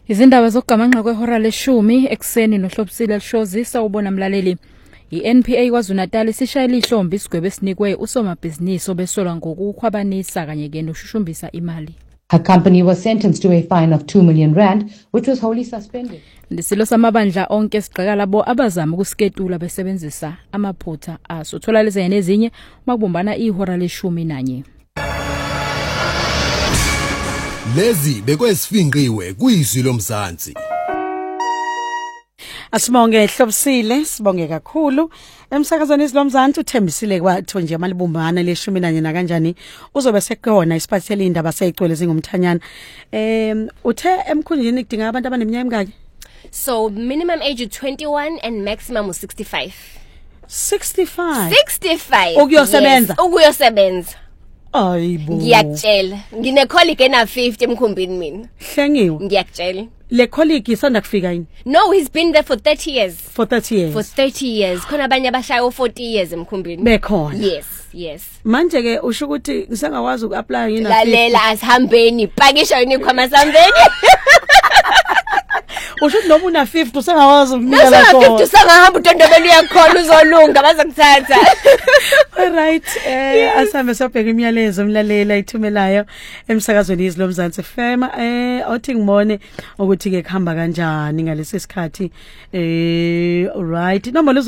Izindaba zokugamanxa kwehora leshumi ekseni nohlobisile lishozisa ubona mlaleli. I-NPA KwaZulu-Natal isishayela ihlombe isigwebo esinikwe usomabhizinisi obesolwa ngokukhwabanisa kanye ke noshushumbisa imali. Her company was sentenced to a fine of 2 million rand, which was wholly suspended. Ndisilo samabandla onke sigqeka labo abazama ukuskedula besebenzisa amaphutha aso. Thola lezi nezinye makubumbana ihora leshumi nanye. Lezi bekwesifinqiwe kuyizwi lomzansi. Asibonge hlobisile, sibonge kakhulu. Emsakazweni izilomzansi uthembisile kwatho nje amalibumbana leshumi nanye na kanjani uzobe sekona isiphathele indaba seyigcwele zingumthanyana. Uthe emkhunjini kudinga abantu abaneminyaka emingaki? So minimum age is 21 and maximum is 65. 65. 65. Ukuyosebenza. Yes, ukuyosebenza. Ayibo. Ngiyakutshela. Ngine colleague ena 50 emkhumbini mina. Hlengiwe. Ngiyakutshela. Le colleague isanda kufika yini? No, he's been there for 30 years. For 30 years. For 30 years. Khona abanye abashaya 40 years emkhumbini. Bekhona. Yes. Manje ke usho ukuthi ngisengakwazi ukuapply yini? Lalela asihambeni, pakisha unikhoma sambeni. Usho noma una 50 usengakwazi ukunika la khona. 50 usengahamba udondobela uyakhona uzolunga bazokuthatha. All right, asambe sobheka imiyalezo umlalela ithumelayo emsakazweni izilomzansi FM othi ngibone ukuthi ke kuhamba kanjani ngalesi sikhathi all right inombolo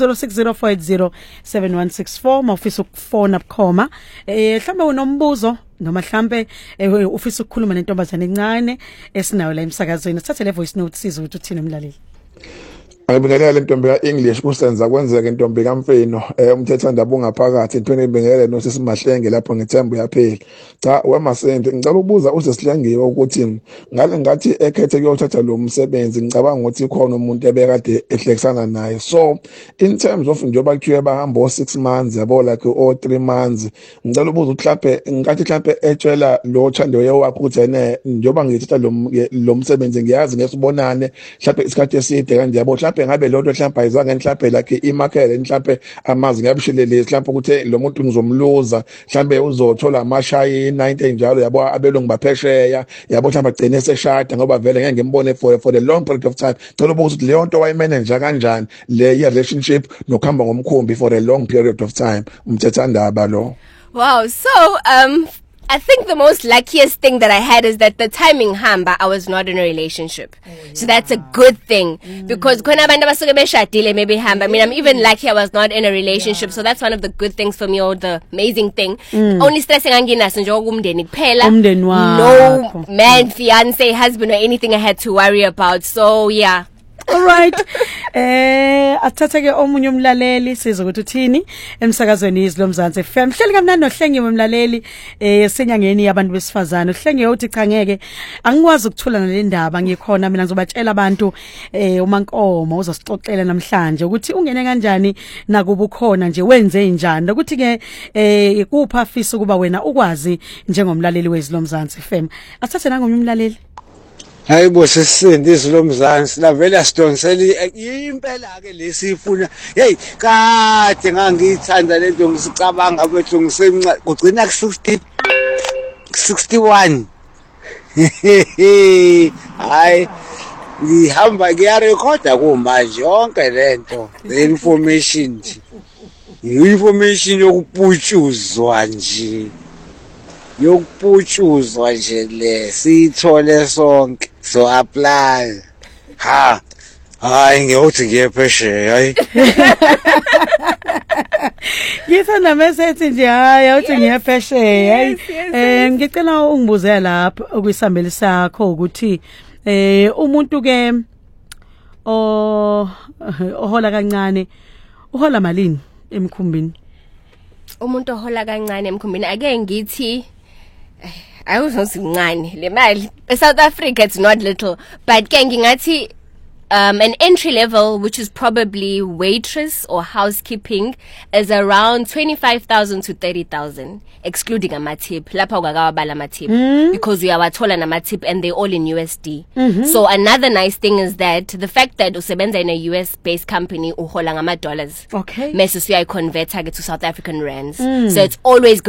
0604807164 mawufisa ukufona bukhoma mhlambe unombuzo noma mhlambe ufisa ukukhuluma nentombazane encane esinayo la emsakazweni sithathe le voice note siza ukuthi uthini umlaleli. Ngibingelela intombi kaEnglish kusenza kwenzeka intombi kaMfino umthethwandaba ungaphakathi into ngibingelela noSisimahlenge lapho ngithemba uyaphela cha wemasende ngicela ukubuza uSesihlengile ukuthi ngale ngathi ekhethe kuyothatha lo msebenzi ngicabanga ukuthi khona umuntu ebekade ehlekisana naye so in terms of njoba kuthiwe bahamba o6 months yabo like o3 months ngicela ukubuza ukuthi mhlawumbe etshela lo Thandiwe wakhe ukuthi ene njoba ngithatha lo msebenzi ngiyazi ngesibonane mhlawumbe isikhathi eside kanje yabo ngabe lonto mhlawumbe ayizange mhlawumbe like imarket mhlawumbe amazi ngiyabishilele mhlawumbe ukuthi lo muntu ngizomluza mhlawumbe uzothola amashayi 90 njalo yabo abelungu baphesheya yabo mhlawumbe agcine eseshada ngoba vele ngeke ngimbone for the long period of time thola ukuthi leyo nto wayimanager kanjani le relationship nokuhamba ngomkhumbi for a long period of time umthethwandaba lo. Wow, so I think the most luckiest thing that I had is that the timing hamba I was not in a relationship. So that's a good thing because khona abantu abasuke beshadile maybe hamba. I mean I'm even lucky I was not in a relationship. So that's one of the good things for me or the amazing thing. Only stress enganginaso nje okumndeni kuphela. No man, fiance, husband or anything I had to worry about. So yeah. All right. Athatheke omunye umlaleli siza ukuthi uthini emsakazweni izilomzansi FM. Hleli kamnandi nohlengiwe umlaleli senyangeni yabantu besifazana. Uhlengiwe uthi cha ngeke angikwazi ukuthula nale ndaba ngikhona mina ngizobatshela abantu uMankomo uzosixoxela namhlanje ukuthi ungene kanjani nakuba ukhona nje wenze njani ukuthi ke kupha afisa kuba wena ukwazi njengomlaleli wezilomzansi FM. Athathe nangomunye umlaleli. Hayibo sesisindisi lomzansi la vele asidonsela impela ke lesifuna hey kade ngangithanda lento ngisicabanga kwethu ngisemncane kugcina ku 61 hayi ngihamba ngiyarekhoda kumanje yonke lento information yokuputshuzwa nje le sithole sonke so apply hayi ngiyothi ngiyephesheya hayi ngithanda message nje hayi uthi ngiyephesheya ngicela ungibuze lapha okwisambeli sakho ukuthi umuntu ke ohola kancane uhola malini emkhumbini umuntu ohola kancane emkhumbini ake ngithi ayuzosincane le mali eSouth Africa it's not little but ke ngingathi an entry level which is probably waitress or housekeeping is around 25,000 to 30,000 excluding ama-tip lapha ukakawabala ama-tip because uyawathola nama-tip and they're all in USD. So another nice thing is that the fact that usebenza in a US based company uhola ngama-dollars okay mase uyayiconvert to South African rands so it's always